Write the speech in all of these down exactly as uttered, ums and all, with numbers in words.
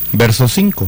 Verso cinco.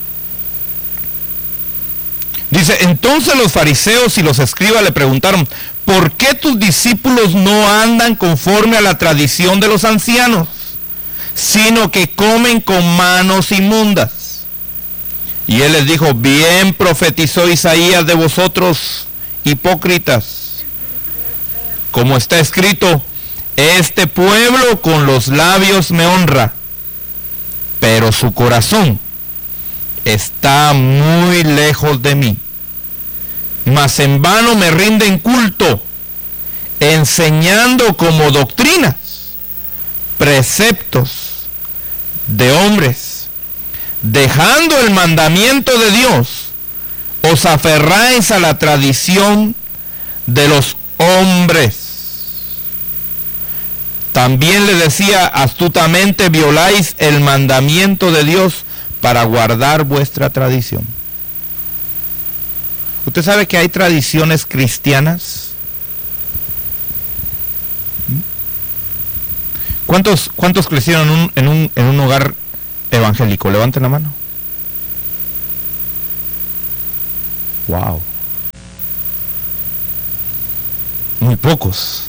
Dice, entonces los fariseos y los escribas le preguntaron, ¿por qué tus discípulos no andan conforme a la tradición de los ancianos, sino que comen con manos inmundas? Y él les dijo, bien profetizó Isaías de vosotros, hipócritas, como está escrito, este pueblo con los labios me honra, pero su corazón está muy lejos de mí. Mas en vano me rinden culto, enseñando como doctrinas preceptos de hombres. Dejando el mandamiento de Dios, os aferráis a la tradición de los hombres. También le decía, astutamente violáis el mandamiento de Dios para guardar vuestra tradición. ¿Usted sabe que hay tradiciones cristianas? ¿Cuántos, cuántos crecieron en un, en un, en un hogar evangélico? Levanten la mano. Wow. Muy pocos.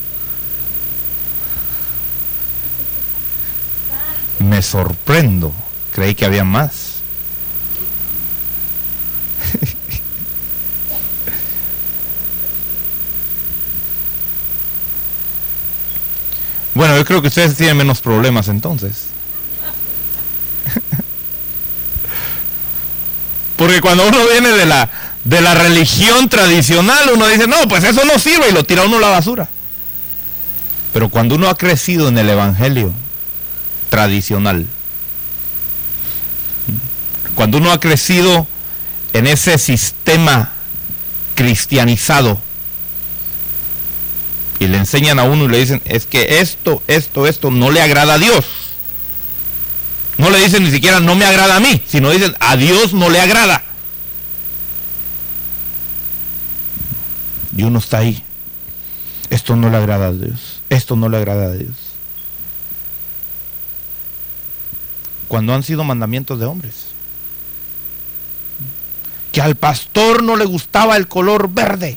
Me sorprendo. Creí que había más. Bueno, yo creo que ustedes tienen menos problemas entonces. Porque cuando uno viene de la, de la religión tradicional, uno dice, no, pues eso no sirve y lo tira uno a la basura. Pero cuando uno ha crecido en el evangelio tradicional, cuando uno ha crecido en ese sistema cristianizado, y le enseñan a uno y le dicen, es que esto, esto, esto no le agrada a Dios. No le dicen ni siquiera no me agrada a mí, sino dicen a Dios no le agrada. Y uno está ahí. Esto no le agrada a Dios. Esto no le agrada a Dios. Cuando han sido mandamientos de hombres. Que al pastor no le gustaba el color verde.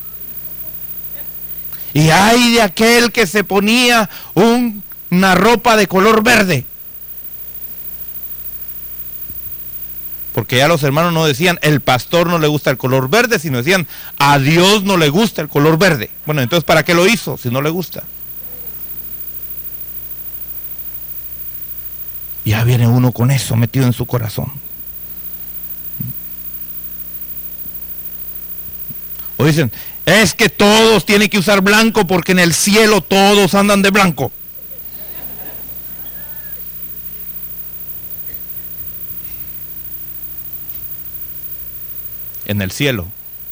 Y ay de aquel que se ponía un, una ropa de color verde. Porque ya los hermanos no decían, el pastor no le gusta el color verde, sino decían, a Dios no le gusta el color verde. Bueno, entonces ¿para qué lo hizo si no le gusta? Ya viene uno con eso metido en su corazón. O dicen, es que todos tienen que usar blanco porque en el cielo todos andan de blanco. En el cielo.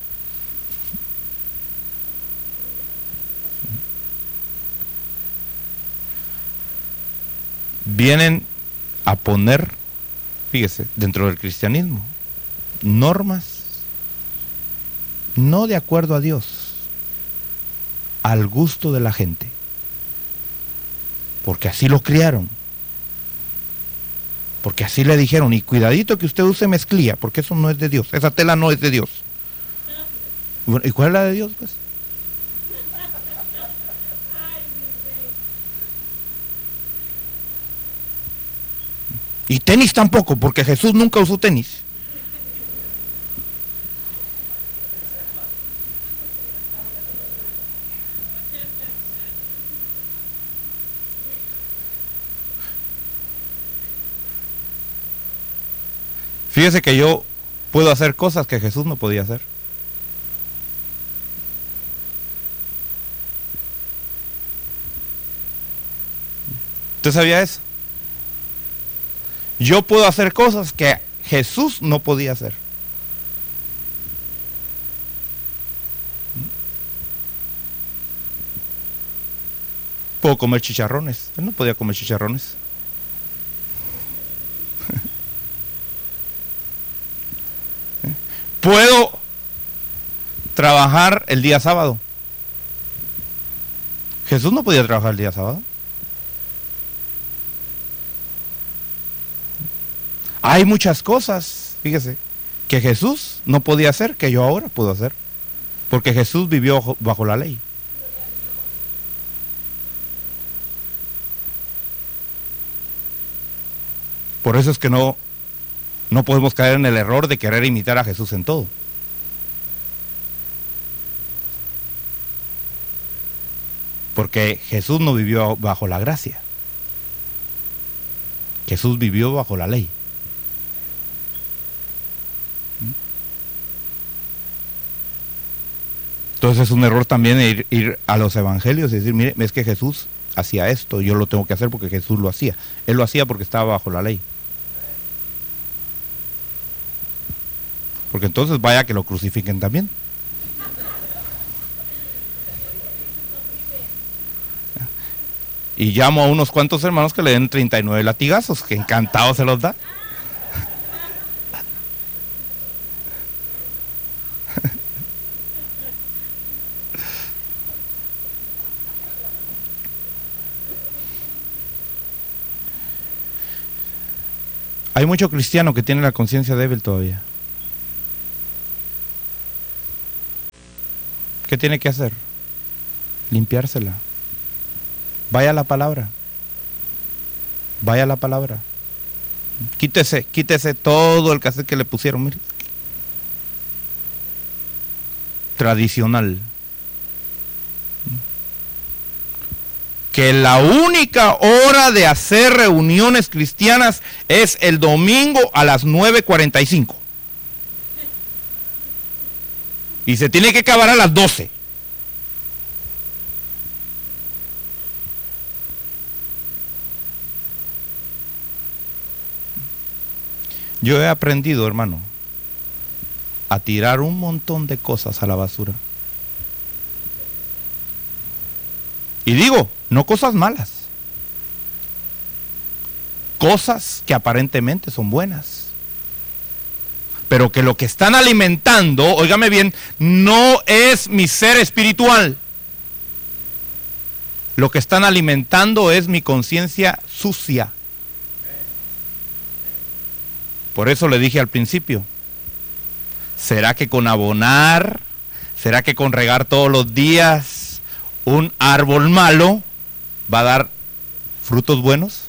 Vienen a poner, fíjese, dentro del cristianismo, normas no de acuerdo a Dios, al gusto de la gente, porque así lo criaron, porque así le dijeron, y cuidadito que usted use mezclilla, porque eso no es de Dios, esa tela no es de Dios. Bueno, ¿y cuál es la de Dios, pues? Y tenis tampoco, porque Jesús nunca usó tenis. Fíjese que yo puedo hacer cosas que Jesús no podía hacer. ¿Usted sabía eso? Yo puedo hacer cosas que Jesús no podía hacer. Puedo comer chicharrones. Él no podía comer chicharrones. Puedo trabajar el día sábado. Jesús no podía trabajar el día sábado. Hay muchas cosas, fíjese, que Jesús no podía hacer, que yo ahora puedo hacer. Porque Jesús vivió bajo la ley. Por eso es que no, no podemos caer en el error de querer imitar a Jesús en todo. Porque Jesús no vivió bajo la gracia. Jesús vivió bajo la ley. Entonces es un error también ir, ir a los evangelios y decir, mire, es que Jesús hacía esto, yo lo tengo que hacer porque Jesús lo hacía. Él lo hacía porque estaba bajo la ley. Porque entonces vaya que lo crucifiquen también. Y llamo a unos cuantos hermanos que le den treinta y nueve latigazos, que encantados se los da. Hay mucho cristiano que tiene la conciencia débil todavía. ¿Qué tiene que hacer? Limpiársela. Vaya a la palabra. Vaya a la palabra. Quítese, quítese todo el cassette que le pusieron, mire. Tradicional. Que la única hora de hacer reuniones cristianas es el domingo a las nueve cuarenta y cinco. Y se tiene que acabar a las doce. Yo he aprendido, hermano, a tirar un montón de cosas a la basura. Y digo, no cosas malas. Cosas que aparentemente son buenas. Pero que lo que están alimentando, óigame bien, no es mi ser espiritual. Lo que están alimentando es mi conciencia sucia. Por eso le dije al principio, ¿será que con abonar, será que con regar todos los días un árbol malo va a dar frutos buenos?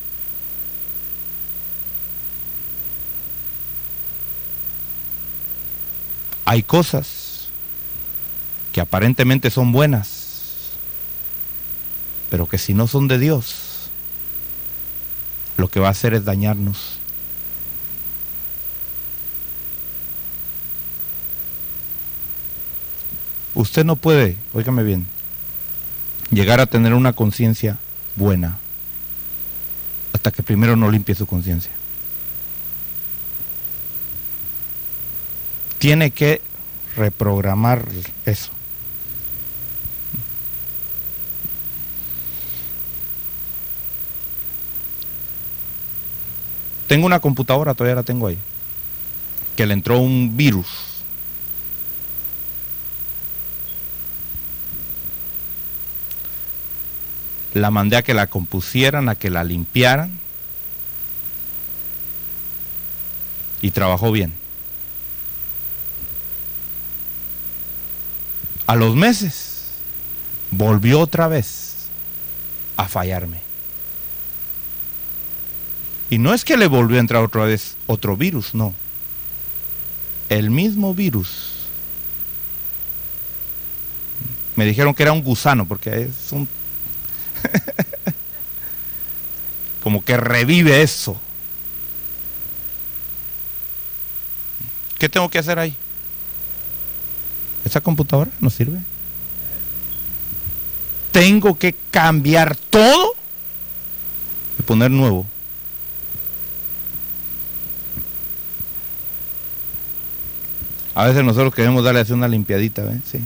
Hay cosas que aparentemente son buenas, pero que si no son de Dios, lo que va a hacer es dañarnos. Usted no puede, óigame bien, llegar a tener una conciencia buena hasta que primero no limpie su conciencia. Tiene que reprogramar eso. Tengo una computadora, todavía la tengo ahí, que le entró un virus. La mandé a que la compusieran, a que la limpiaran, y trabajó bien. A los meses volvió otra vez a fallarme. Y no es que le volvió a entrar otra vez otro virus, no. El mismo virus. Me dijeron que era un gusano, porque es un como que revive eso. ¿Qué tengo que hacer ahí? ¿Esa computadora no sirve? Tengo que cambiar todo y poner nuevo. A veces nosotros queremos darle así una limpiadita, ¿ves? Sí.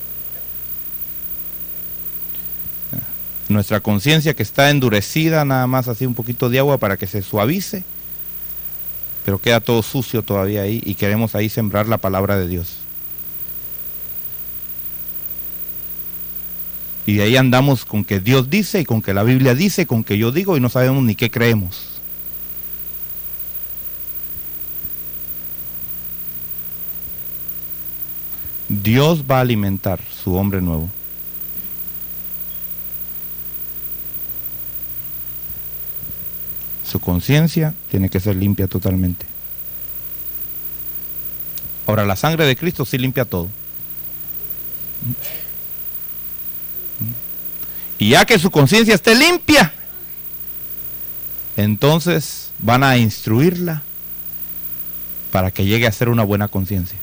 Nuestra conciencia que está endurecida, nada más así un poquito de agua para que se suavice, pero queda todo sucio todavía ahí y queremos ahí sembrar la palabra de Dios. Y de ahí andamos con que Dios dice y con que la Biblia dice, con que yo digo y no sabemos ni qué creemos. Dios va a alimentar su hombre nuevo. Su conciencia tiene que ser limpia totalmente. Ahora, la sangre de Cristo sí limpia todo. Y ya que su conciencia esté limpia, entonces van a instruirla para que llegue a ser una buena conciencia.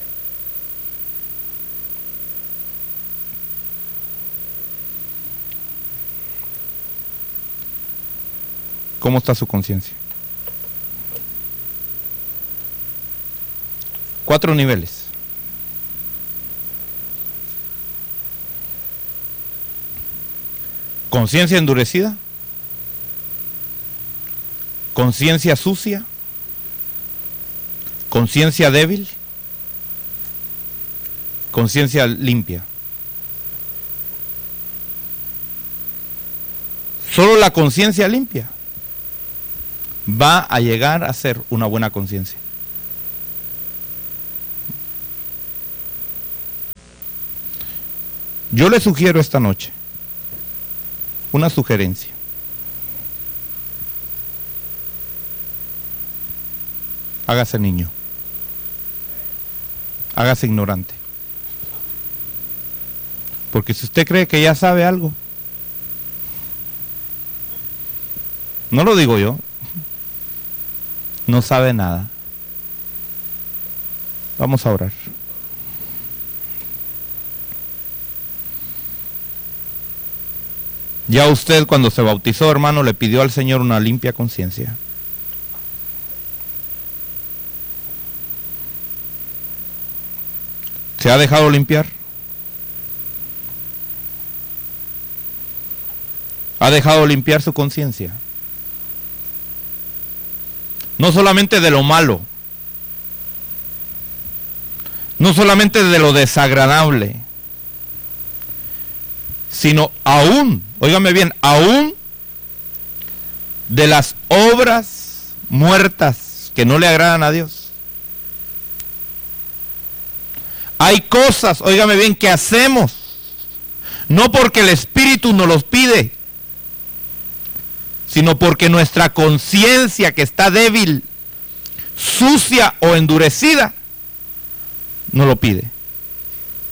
¿Cómo está su conciencia? Cuatro niveles. Conciencia endurecida, conciencia sucia, conciencia débil, conciencia limpia. Solo la conciencia limpia va a llegar a ser una buena conciencia. Yo le sugiero esta noche una sugerencia. Hágase niño. Hágase ignorante. Porque si usted cree que ya sabe algo, no lo digo yo, no sabe nada. Vamos a orar. Ya usted, cuando se bautizó, hermano, le pidió al Señor una limpia conciencia. ¿Se ha dejado limpiar? ¿Ha dejado limpiar su conciencia? No solamente de lo malo, no solamente de lo desagradable, sino aún, óigame bien, aún de las obras muertas que no le agradan a Dios. Hay cosas, óigame bien, que hacemos, no porque el Espíritu nos los pide, sino porque nuestra conciencia, que está débil, sucia o endurecida, no lo pide.